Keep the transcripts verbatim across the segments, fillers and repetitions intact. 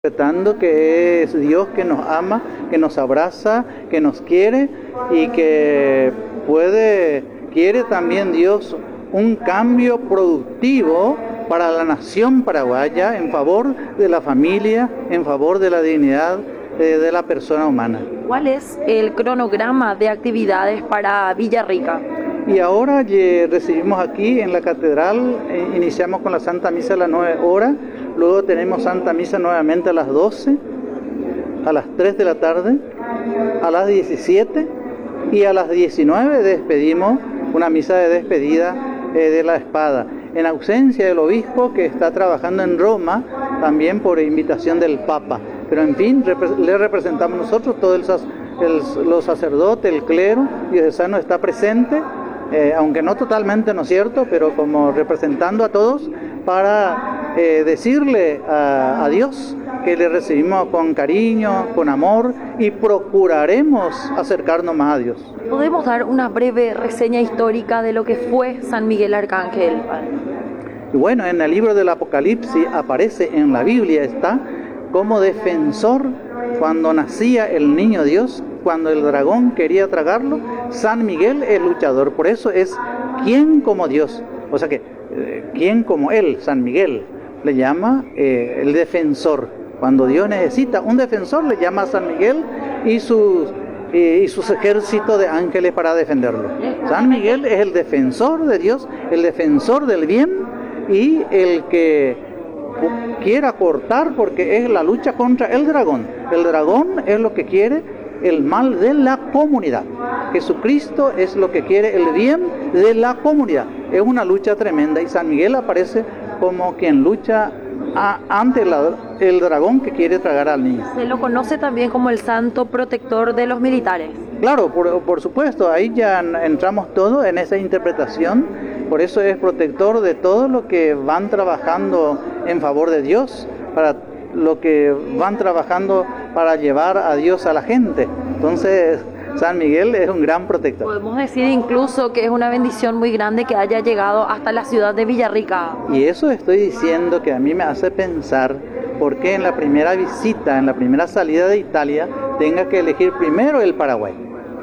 Respetando que es Dios que nos ama, que nos abraza, que nos quiere y que puede, quiere también Dios un cambio productivo para la nación paraguaya en favor de la familia, en favor de la dignidad eh, de la persona humana. ¿Cuál es el cronograma de actividades para Villarrica? Y ahora eh, recibimos aquí en la catedral, eh, iniciamos con la Santa Misa a las nueve horas, luego tenemos Santa Misa nuevamente a las doce, a las tres de la tarde, a las diecisiete y a las diecinueve despedimos una misa de despedida eh, de la espada. En ausencia del obispo que está trabajando en Roma, también por invitación del Papa. Pero en fin, repre- le representamos nosotros, todos el, sac- el, los sacerdotes, el clero diocesano está presente. Eh, aunque no totalmente, ¿no es cierto?, pero como representando a todos para eh, decirle a, a Dios que le recibimos con cariño, con amor y procuraremos acercarnos más a Dios. ¿Podemos dar una breve reseña histórica de lo que fue San Miguel Arcángel? Y bueno, en el libro del Apocalipsis aparece, en la Biblia está, como defensor cuando nacía el niño Dios, cuando el dragón quería tragarlo, San Miguel es luchador. Por eso es quien como Dios, o sea que eh, quien como él, San Miguel, le llama eh, el defensor. Cuando Dios necesita un defensor, le llama a San Miguel y sus, eh, y sus ejércitos de ángeles para defenderlo. San Miguel es el defensor de Dios, el defensor del bien y el que quiera cortar, porque es la lucha contra el dragón. El dragón es lo que quiere el mal de la comunidad. Jesucristo es lo que quiere el bien de la comunidad. Es una lucha tremenda y San Miguel aparece como quien lucha a, ante la, el dragón que quiere tragar al niño. Se lo conoce también como el santo protector de los militares. Claro, por, por supuesto, ahí ya entramos todos en esa interpretación. Por eso es protector de todo lo que van trabajando en favor de Dios, para lo que van trabajando para llevar a Dios a la gente. Entonces, San Miguel es un gran protector. Podemos decir incluso que es una bendición muy grande que haya llegado hasta la ciudad de Villarrica. Y eso estoy diciendo que a mí me hace pensar por qué en la primera visita, en la primera salida de Italia, tenga que elegir primero el Paraguay.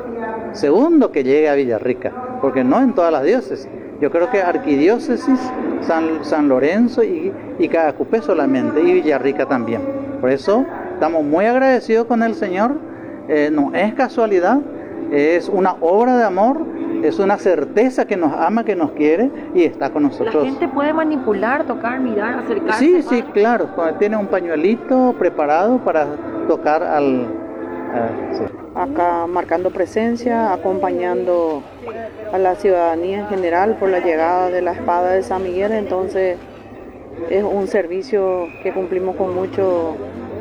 Segundo, que llegue a Villarrica, porque no en todas las diócesis. Yo creo que arquidiócesis, San, San Lorenzo y, y Caacupé solamente, y Villarrica también. Por eso estamos muy agradecidos con el Señor, eh, no es casualidad, es una obra de amor, es una certeza que nos ama, que nos quiere y está con nosotros. La gente puede manipular, tocar, mirar, acercarse. Sí, sí, claro, tiene un pañuelito preparado para tocar al... Uh, sí. Acá marcando presencia, acompañando a la ciudadanía en general por la llegada de la espada de San Miguel. Entonces es un servicio que cumplimos con mucho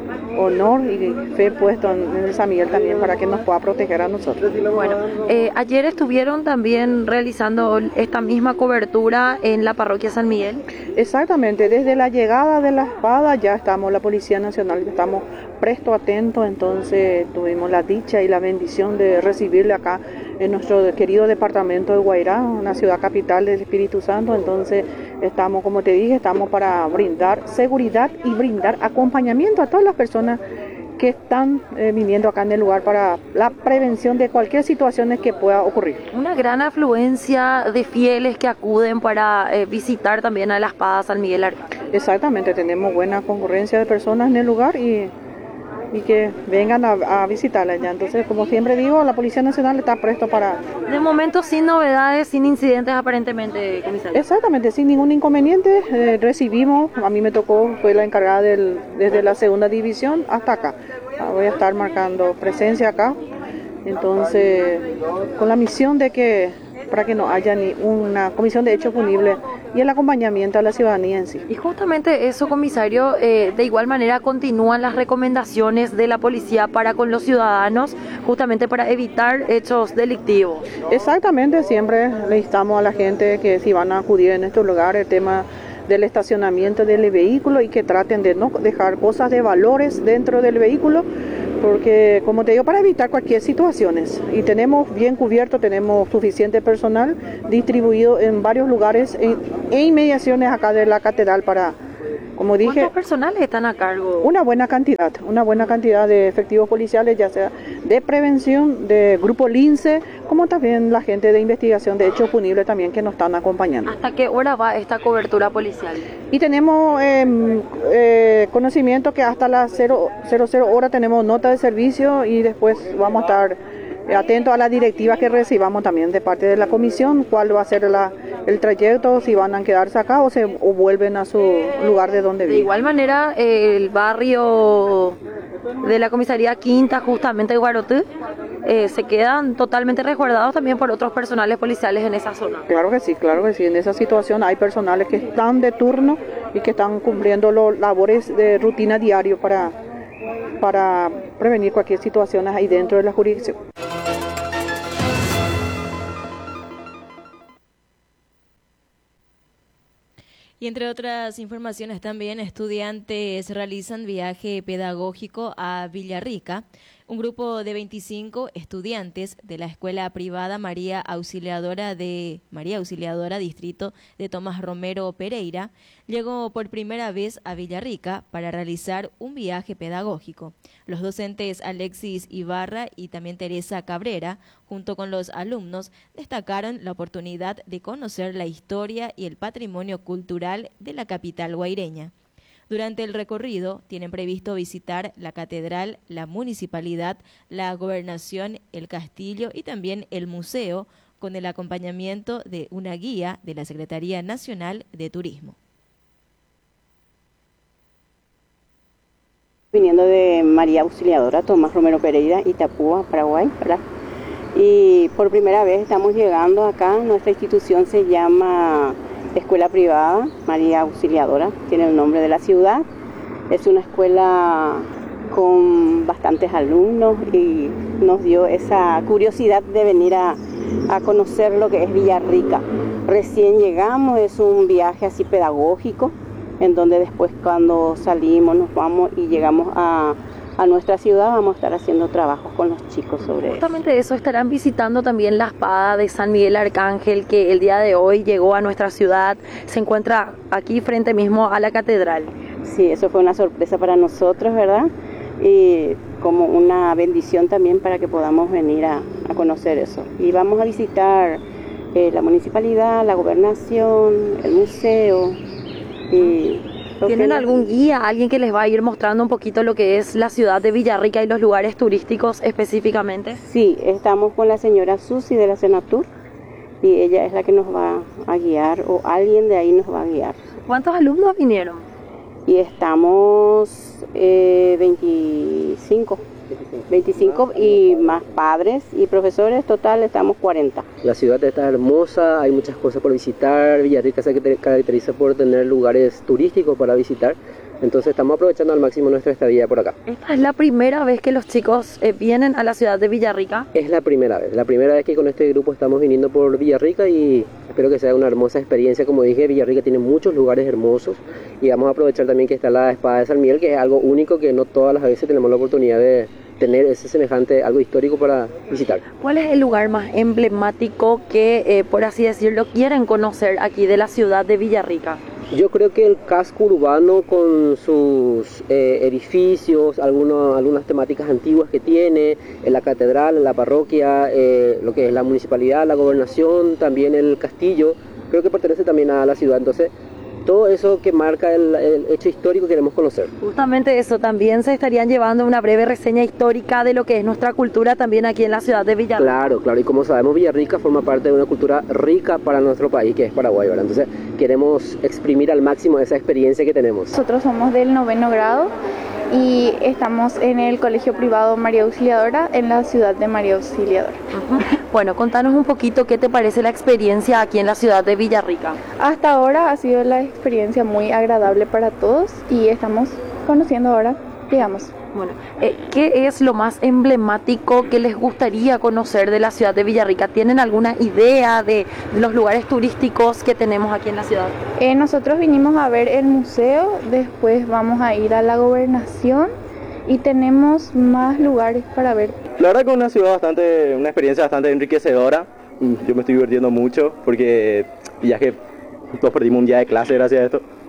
honor y fe puesto en San Miguel también para que nos pueda proteger a nosotros. Bueno, eh, ayer estuvieron también realizando esta misma cobertura en la parroquia San Miguel. Exactamente, desde la llegada de la espada ya estamos, la Policía Nacional, estamos presto atentos, entonces tuvimos la dicha y la bendición de recibirle acá en nuestro querido departamento de Guairá, una ciudad capital del Espíritu Santo. Entonces estamos, como te dije, estamos para brindar seguridad y brindar acompañamiento a todas las personas que están eh, viniendo acá en el lugar para la prevención de cualquier situación que pueda ocurrir. Una gran afluencia de fieles que acuden para eh, visitar también a la espada San Miguel Arcángel. Exactamente, tenemos buena concurrencia de personas en el lugar y, y que vengan a, a visitarla ya. Entonces, como siempre digo, la Policía Nacional está presto para... De momento sin novedades, sin incidentes aparentemente, comisario. Exactamente, sin ningún inconveniente. Eh, recibimos, a mí me tocó, fue la encargada del, desde la segunda división hasta acá. Ah, voy a estar marcando presencia acá. Entonces, con la misión de que, para que no haya ni una comisión de hechos punibles y el acompañamiento a la ciudadanía en sí. Y justamente eso, comisario, eh, de igual manera continúan las recomendaciones de la policía para con los ciudadanos, justamente para evitar hechos delictivos. Exactamente, siempre le instamos a la gente que si van a acudir en estos lugares, el tema del estacionamiento del vehículo y que traten de no dejar cosas de valores dentro del vehículo, porque como te digo, para evitar cualquier situaciones. Y tenemos bien cubierto, tenemos suficiente personal distribuido en varios lugares e, e inmediaciones acá de la catedral para Como dije, ¿Cuántos personales están a cargo? una buena cantidad, una buena cantidad de efectivos policiales, ya sea de prevención, de grupo LINCE, como también la gente de investigación de hechos punibles también que nos están acompañando. ¿Hasta qué hora va esta cobertura policial? Y tenemos eh, eh, conocimiento que hasta las cero cero hora tenemos nota de servicio y después vamos a estar atentos a las directivas que recibamos también de parte de la comisión, cuál va a ser la, el trayecto, si van a quedarse acá o, se, o vuelven a su lugar de donde De viven. igual manera, el barrio de la comisaría Quinta, justamente de Guarotú, eh, se quedan totalmente resguardados también por otros personales policiales en esa zona. Claro que sí, claro que sí. En esa situación hay personales que están de turno y que están cumpliendo los labores de rutina diario para, para prevenir cualquier situación ahí dentro de la jurisdicción. Y entre otras informaciones también, estudiantes realizan viaje pedagógico a Villarrica. Un grupo de veinticinco estudiantes de la escuela privada María Auxiliadora de María Auxiliadora Distrito de Tomás Romero Pereira llegó por primera vez a Villarrica para realizar un viaje pedagógico. Los docentes Alexis Ibarra y también Teresa Cabrera, junto con los alumnos, destacaron la oportunidad de conocer la historia y el patrimonio cultural de la capital guaireña. Durante el recorrido tienen previsto visitar la catedral, la municipalidad, la gobernación, el castillo y también el museo, con el acompañamiento de una guía de la Secretaría Nacional de Turismo. Viniendo de María Auxiliadora, Tomás Romero Pereira, Itapúa, Paraguay, ¿verdad? Y por primera vez estamos llegando acá. Nuestra institución se llama Escuela Privada María Auxiliadora, tiene el nombre de la ciudad. Es una escuela con bastantes alumnos y nos dio esa curiosidad de venir a, a conocer lo que es Villarrica. Recién llegamos, es un viaje así pedagógico, en donde después cuando salimos nos vamos y llegamos a, a nuestra ciudad, vamos a estar haciendo trabajos con los chicos sobre eso. Justamente eso, estarán visitando también la espada de San Miguel Arcángel, que el día de hoy llegó a nuestra ciudad, se encuentra aquí frente mismo a la catedral. Sí, eso fue una sorpresa para nosotros, ¿verdad? Y como una bendición también para que podamos venir a, a conocer eso. Y vamos a visitar eh, la municipalidad, la gobernación, el museo. Y ¿Tienen algún guía, alguien que les va a ir mostrando un poquito lo que es la ciudad de Villarrica y los lugares turísticos específicamente? Sí, estamos con la señora Susi de la Senatur y ella es la que nos va a guiar, o alguien de ahí nos va a guiar. ¿Cuántos alumnos vinieron? Y estamos eh, veinticinco. veinticinco y más padres y profesores, total estamos cuarenta. La ciudad está hermosa, hay muchas cosas por visitar. Villarrica se caracteriza por tener lugares turísticos para visitar, entonces estamos aprovechando al máximo nuestra estadía por acá. ¿Esta es la primera vez que los chicos eh, vienen a la ciudad de Villarrica? Es la primera vez, la primera vez que con este grupo estamos viniendo por Villarrica y espero que sea una hermosa experiencia. Como dije, Villarrica tiene muchos lugares hermosos y vamos a aprovechar también que está la espada de San Miguel, que es algo único que no todas las veces tenemos la oportunidad de tener ese semejante, algo histórico para visitar. ¿Cuál es el lugar más emblemático que, eh, por así decirlo, quieren conocer aquí de la ciudad de Villarrica? Yo creo que el casco urbano con sus eh, edificios, algunos, algunas temáticas antiguas que tiene, en la catedral, en la parroquia, eh, lo que es la municipalidad, la gobernación, también el castillo, creo que pertenece también a la ciudad, entonces todo eso que marca el, el hecho histórico queremos conocer. Justamente eso, también se estarían llevando una breve reseña histórica de lo que es nuestra cultura también aquí en la ciudad de Villarrica. Claro, claro, y como sabemos Villarrica forma parte de una cultura rica para nuestro país, que es Paraguay, ¿verdad? Entonces queremos exprimir al máximo esa experiencia que tenemos. Nosotros somos del noveno grado y estamos en el colegio privado María Auxiliadora en la ciudad de María Auxiliadora. Uh-huh. Bueno, contanos un poquito qué te parece la experiencia aquí en la ciudad de Villarrica. Hasta ahora ha sido la experiencia muy agradable para todos y estamos conociendo ahora, digamos. Bueno, eh, ¿qué es lo más emblemático que les gustaría conocer de la ciudad de Villarrica? ¿Tienen alguna idea de los lugares turísticos que tenemos aquí en la ciudad? Eh, nosotros vinimos a ver el museo, después vamos a ir a la gobernación y tenemos más lugares para ver. La verdad que es una ciudad bastante, una experiencia bastante enriquecedora. Yo me estoy divirtiendo mucho porque ya que todos perdimos un día de clase gracias a esto.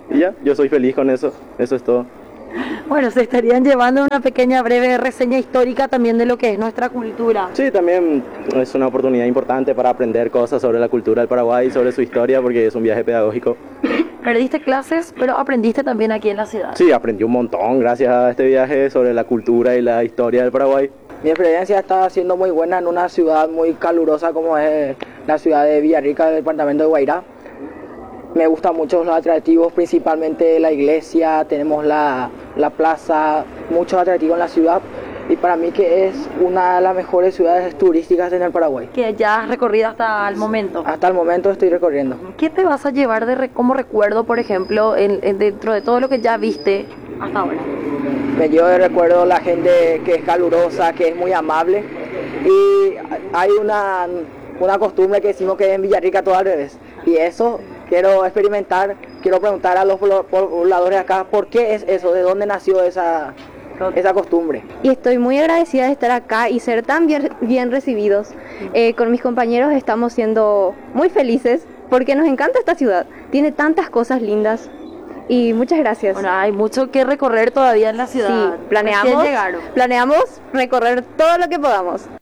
Y ya, yo soy feliz con eso, eso es todo. Bueno, se estarían llevando una pequeña breve reseña histórica también de lo que es nuestra cultura. Sí, también es una oportunidad importante para aprender cosas sobre la cultura del Paraguay y sobre su historia, porque es un viaje pedagógico. Perdiste clases, pero aprendiste también aquí en la ciudad. Sí, aprendí un montón gracias a este viaje sobre la cultura y la historia del Paraguay. Mi experiencia está siendo muy buena en una ciudad muy calurosa como es la ciudad de Villarrica del departamento de Guairá. Me gustan mucho los atractivos, principalmente la iglesia, tenemos la, la plaza, muchos atractivos en la ciudad y para mí que es una de las mejores ciudades turísticas en el Paraguay. Que ya has recorrido hasta el momento. Hasta el momento estoy recorriendo. ¿Qué te vas a llevar de re como recuerdo, por ejemplo, en, en dentro de todo lo que ya viste hasta ahora? Me llevo de recuerdo la gente que es calurosa, que es muy amable y hay una, una costumbre que decimos que en Villarrica todo al revés y eso quiero experimentar, quiero preguntar a los pobladores acá por qué es eso, de dónde nació esa, esa costumbre. Y estoy muy agradecida de estar acá y ser tan bien, bien recibidos. Eh, con mis compañeros estamos siendo muy felices porque nos encanta esta ciudad, tiene tantas cosas lindas. Y muchas gracias. Bueno, hay mucho que recorrer todavía en la ciudad. Sí, planeamos, planeamos recorrer todo lo que podamos.